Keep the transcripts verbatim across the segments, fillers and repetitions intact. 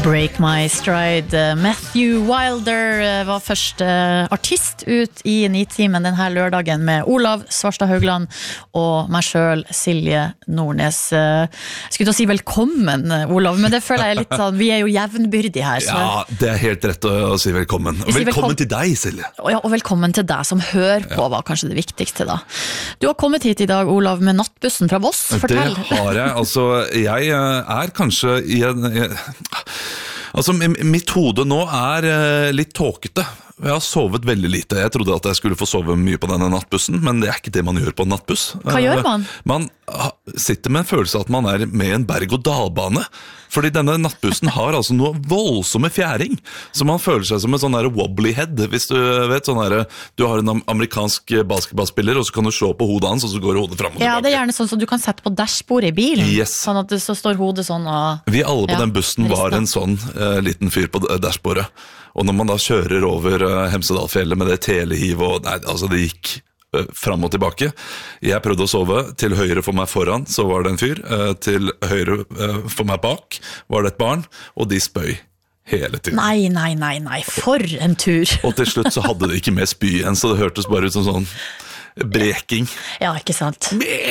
Break My Stride. Matthew Wilder var første artist ut i Nitimen denne lørdagen med Olav Svarstad Haugland og meg selv, Silje Nordnes. Jeg skulle til å si velkommen, Olav, men det føler jeg litt sånn, vi er jo jevnbyrdige her. Så. Ja, det er helt rett å si velkommen. Og velkommen velkom- til deg, Silje. Ja, og velkommen til deg som hører på, var kanskje det viktigste da. Du har kommet hit i dag, Olav, med nattbussen fra Voss. Fortell. Det har jeg. Altså, jeg er kanskje i en... Altså, mitt hode nå er litt tåkete. Jeg har sovet veldig lite. Jeg trodde at jeg skulle få sove mye på denne nattbussen, men det er ikke det man gjør på en nattbuss. Hva gjør man? Man sitter med en følelse at man er med en berg-og-dalbane. Fordi denne nattbussen har altså noe voldsomme fjæring, så man føler seg som en sånn der wobbly head, hvis du vet, sånn der, du har en amerikansk basketballspiller, og så kan du slå på hodet hans, og så går hodet frem og tilbake. Ja, det er gjerne sånn som du kan sette på dashbordet i bilen, yes. Sånn at det så står hodet sånn og... Vi alle på ja, den bussen var en sånn uh, liten fyr på dashbordet, og når man da kjører over uh, Hemsedalfjellet med det telehiv, og nei, altså det gikk fram og tilbake. Jeg prøvde å sove. Til høyre for meg foran så var det en fyr. Til høyre for meg bak var det et barn, og de spøy hele tiden. Nei, nei, nei, nei. For en tur. Og til slutt så hadde de ikke mer spy igjen, så det hørtes bare ut som sånn breking. Ja, ikke sant?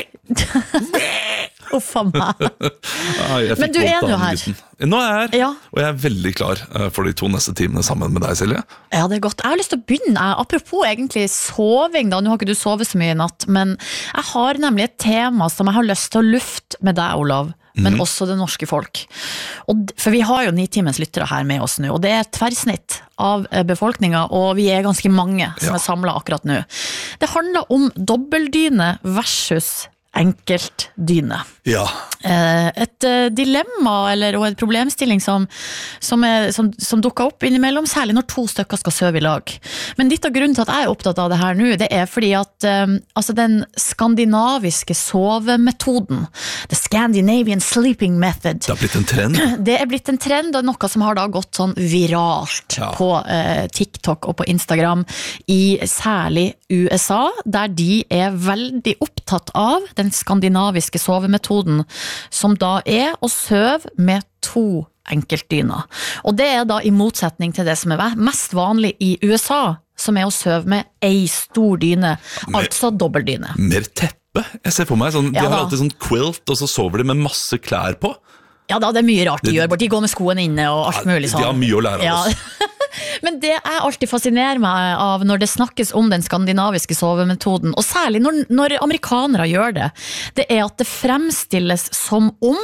Uff a meg. Ja, men du er jo her. Nå er jeg her, ja. Og jeg er veldig klar for de to neste timene sammen med deg, Silje. Ja, det er godt. Jeg har lyst til å begynne. Apropos egentlig soving da, nå har ikke du sovet så mye i natt, men jeg har nemlig et tema som jeg har lyst til å lufte med deg, Olav, men mm. også det norske folk. Og, for vi har jo Nitimens lyttere her med oss nå, og det er et tverrsnitt av befolkningen, og vi er ganske mange som ja. Er samlet akkurat nå. Det handler om dobbeldyne versus enkeltdyne. Ja. Et dilemma eller og en problemstilling som, som, er, som, som dukker opp innimellom, særlig når to stykker skal sove i lag. Men litt av grunnen til at jeg er opptatt av det her nå, det er fordi at um, altså den skandinaviske sovemetoden, the Scandinavian sleeping method, det har blitt en trend. Det er blitt en trend, og noe som har da gått sånn viralt ja. På uh, TikTok og på Instagram i særlig U S A, der de er veldig opptatt av den skandinaviske sovemetoden, som da er å sove med to enkeltdyner. Og det er da i motsetning til det som er mest vanlig i U S A, som er å sove med ei stor dyne, mer, altså dobbeldyne. Mer teppe? Jeg ser for meg sånn, de ja, har alltid sånn quilt, og så sover de med masse klær på. Ja da, det er mye rart de det, gjør, de går med skoene inne og alt mulig sånn. De har mye å lære av ja. oss. Men det jeg alltid fascinerer meg av når det snakkes om den skandinaviske sovemetoden, og særlig når, når amerikanere gjør det, det er at det fremstilles som om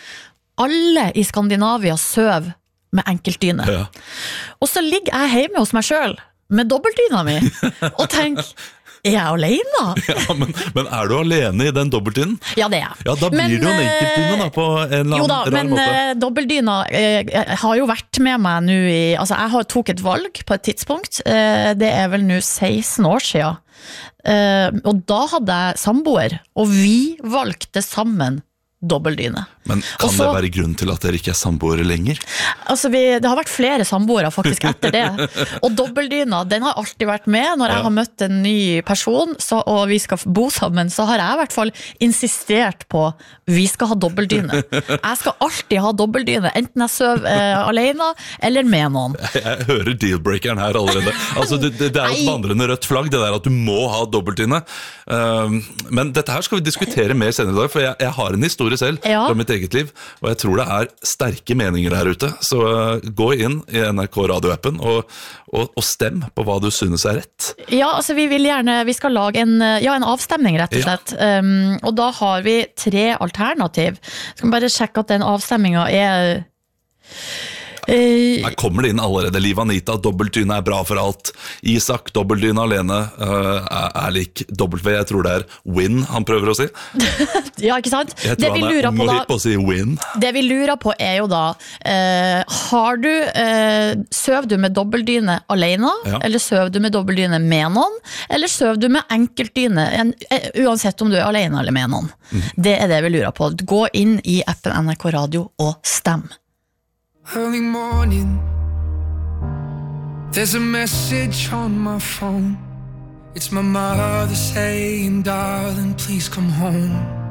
alle i Skandinavia søv med enkeltdyne. Ja. Og så ligger jeg hjemme hos meg selv med dobbeltdyna mi og tenker, er jeg alene? Ja, men, men er du alene i den dobbeltdynen? Ja, det er jeg. Ja, da blir men, det jo en enkeltdyne da, på en eller annen jo da, rar men, måte. Men dobbeltdyna eh, har jo vært med meg nå i, altså jeg har tok et valg på et tidspunkt, eh, det er vel nå seksten år siden, eh, og da hadde jeg samboer, og vi valgte sammen dobbeltdyne. Men kan Også, det være grunn til at dere ikke er samboere lenger? Altså vi, det har vært flere samboere faktisk etter det. Og dobbeldyna, den har alltid vært med. Når jeg ja. Har møtt en ny person, så, og vi skal bo sammen, så har jeg i hvert fall insistert på vi skal ha dobbeldyne. Jeg skal alltid ha dobbeldyne, enten jeg søv eh, alene eller med noen. Jeg, jeg hører dealbreakeren her allerede. Altså, det, det, det er et vandrende rødt flagg, det der at du må ha dobbeltdyne. Um, men dette her skal vi diskutere mer senere i dag, for jeg, jeg har en historie selv ja. Fra mitt eget liv, og jeg tror det er sterke meninger her ute, så uh, gå inn i N R K radioappen og, og, og stem på hva du synes er rett. Ja, altså vi vil gjerne, vi skal lage en, ja, en avstemning rett og slett, ja. um, og da har vi tre alternativ. Skal vi bare sjekke at den avstemningen er... Her kommer det inn allerede. Liv Anita, dobbeltdyne er bra for alt. Isak, dobbeltdyne alene uh, er, er lik W. Jeg tror det er win han prøver å si. Ja, ikke sant? Jeg tror det vi han er må hit på å si win. Det vi lurer på er jo da uh, har du uh, søv du med dobbeltdyne alene, ja. Eller søv du med dobbeltdyne med noen, eller søv du med enkeltdyne en, uh, uansett om du er alene eller med noen. Mm. Det er det vi lurer på. Gå inn i appen N R K Radio og stem. Early morning, there's a message on my phone. It's my mother saying, darling, please come home.